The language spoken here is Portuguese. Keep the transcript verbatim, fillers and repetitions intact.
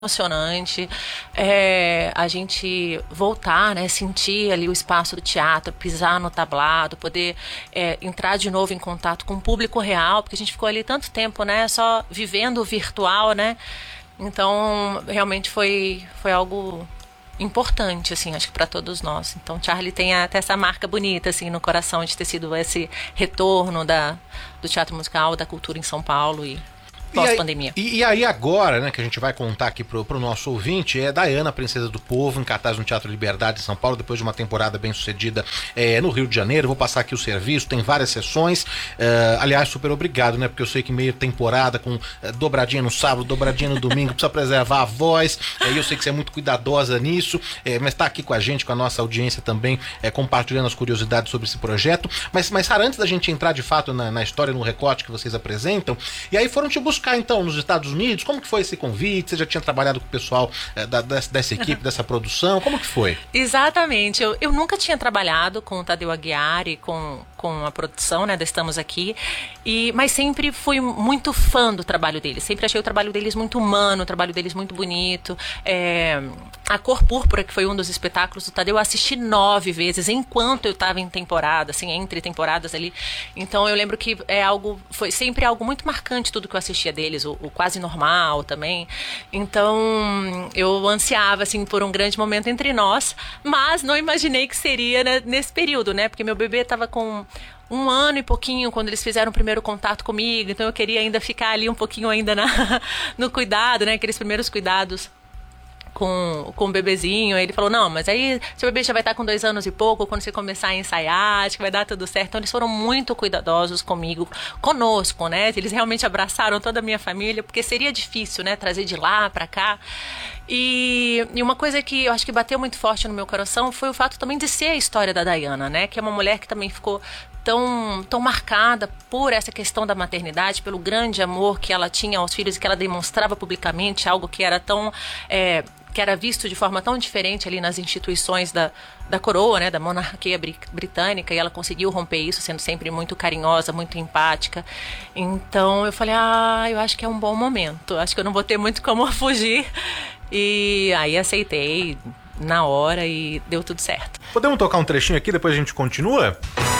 emocionante, é, a gente voltar, né, sentir ali o espaço do teatro, pisar no tablado, poder é, entrar de novo em contato com o público real, porque a gente ficou ali tanto tempo, né, só vivendo o virtual, né, então realmente foi, foi algo importante, assim, acho que para todos nós. Então Charlie tem até essa marca bonita, assim, no coração de ter sido esse retorno da, do teatro musical, da cultura em São Paulo e pós-pandemia. E, e aí agora, né, que a gente vai contar aqui pro, pro nosso ouvinte, é Diana, Princesa do Povo, em cartaz no Teatro Liberdade em São Paulo, depois de uma temporada bem sucedida é, no Rio de Janeiro. Vou passar aqui o serviço, tem várias sessões, é, aliás, super obrigado, né, porque eu sei que meio temporada, com é, dobradinha no sábado, dobradinha no domingo, precisa preservar a voz, é, eu sei que você é muito cuidadosa nisso, é, mas tá aqui com a gente, com a nossa audiência também, é, compartilhando as curiosidades sobre esse projeto, mas, mas Sara, antes da gente entrar de fato na, na história, no recorte que vocês apresentam, e aí foram te buscar então nos Estados Unidos, como que foi esse convite? Você já tinha trabalhado com o pessoal é, da, dessa, dessa equipe, dessa produção, como que foi? Exatamente, eu, eu nunca tinha trabalhado com o Tadeu Aguiar e com, com a produção, né, da Estamos Aqui, e, mas sempre fui muito fã do trabalho deles, sempre achei o trabalho deles muito humano, o trabalho deles muito bonito, é, A Cor Púrpura, que foi um dos espetáculos do Tadeu, eu assisti nove vezes, enquanto eu estava em temporada, assim, entre temporadas ali, então eu lembro que é algo, foi sempre algo muito marcante tudo que eu assistia deles, o, o Quase Normal também, então eu ansiava, assim, por um grande momento entre nós, mas não imaginei que seria, né, nesse período, né, porque meu bebê estava com um ano e pouquinho quando eles fizeram o primeiro contato comigo, então eu queria ainda ficar ali um pouquinho ainda na, no cuidado, né, aqueles primeiros cuidados com, com o bebezinho. Aí ele falou, não, mas aí seu bebê já vai estar com dois anos e pouco, quando você começar a ensaiar, acho que vai dar tudo certo. Então eles foram muito cuidadosos comigo, conosco, né, eles realmente abraçaram toda a minha família, porque seria difícil, né, trazer de lá pra cá. E, e uma coisa que eu acho que bateu muito forte no meu coração foi o fato também de ser a história da Diana, né, que é uma mulher que também ficou tão, tão marcada por essa questão da maternidade, pelo grande amor que ela tinha aos filhos e que ela demonstrava publicamente, algo que era tão... É, que era visto de forma tão diferente ali nas instituições da, da coroa, né, da monarquia britânica, e ela conseguiu romper isso, sendo sempre muito carinhosa, muito empática. Então eu falei, ah, eu acho que é um bom momento, acho que eu não vou ter muito como fugir. E aí aceitei na hora e deu tudo certo. Podemos tocar um trechinho aqui, depois a gente continua?